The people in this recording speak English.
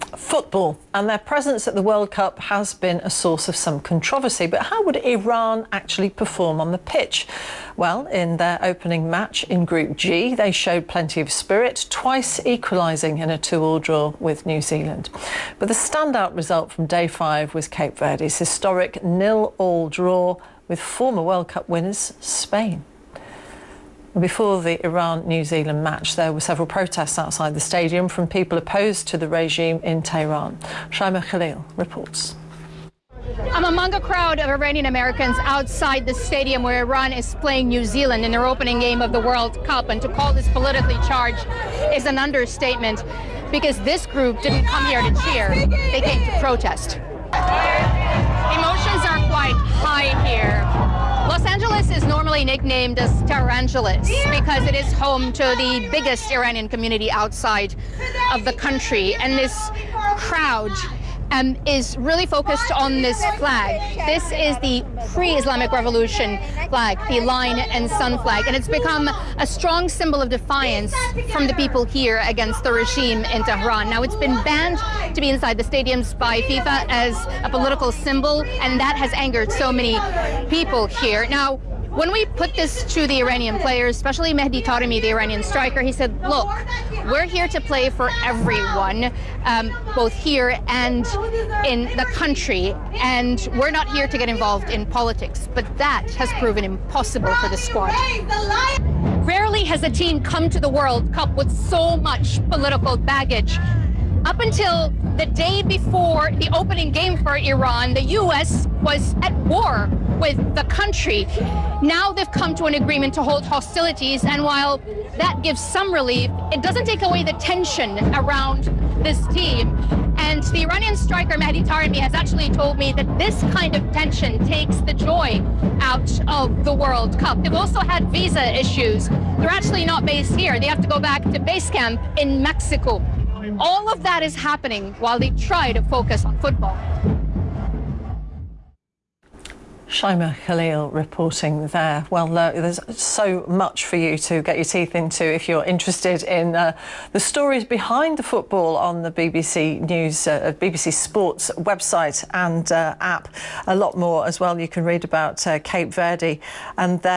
Football and their presence at the World Cup has been a source of some controversy, but how would Iran actually perform on the pitch? Well, in their opening match in Group G, they showed plenty of spirit, twice equalising in a 2-2 draw with New Zealand. But the standout result from Day 5 was Cape Verde's historic 0-0 draw with former World Cup winners Spain. Before the Iran-New Zealand match, there were several protests outside the stadium from people opposed to the regime in Tehran. Shaima Khalil reports. I'm among a crowd of Iranian Americans outside the stadium where Iran is playing New Zealand in their opening game of the World Cup. And to call this politically charged is an understatement, because this group didn't come here to cheer, they came to protest. Emotions are quite high here. Los Angeles is normally nicknamed as Tehrangeles because it is home to the biggest Iranian community outside of the country. And this crowd is really focused on this flag. This is the pre-Islamic Revolution flag, the Lion and Sun flag, and it's become a strong symbol of defiance from the people here against the regime in Tehran. Now, it's been banned to be inside the stadiums by FIFA as a political symbol, and that has angered so many people here. Now, when we put this to the Iranian players, especially Mehdi Taremi, the Iranian striker, he said, look, we're here to play for everyone, both here and in the country, and we're not here to get involved in politics. But that has proven impossible for the squad. Rarely has a team come to the World Cup with so much political baggage. Up until the day before the opening game for Iran, the U.S. was at war with the country. Now they've come to an agreement to hold hostilities, and while that gives some relief, it doesn't take away the tension around this team. And the Iranian striker Mehdi Taremi has actually told me that this kind of tension takes the joy out of the World Cup. They've also had visa issues. They're actually not based here. They have to go back to base camp in Mexico. All of that is happening while they try to focus on football. Shaima Khalil reporting there. Well, there's so much for you to get your teeth into if you're interested in the stories behind the football on the BBC News, BBC Sports website and app. A lot more as well you can read about Cape Verde and their